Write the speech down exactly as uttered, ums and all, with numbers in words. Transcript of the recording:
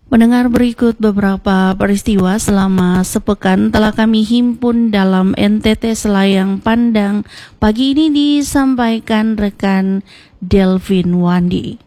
Mendengar berikut beberapa peristiwa selama sepekan telah kami himpun dalam N T T Selayang Pandang. Pagi ini disampaikan rekan Delvin Wandi.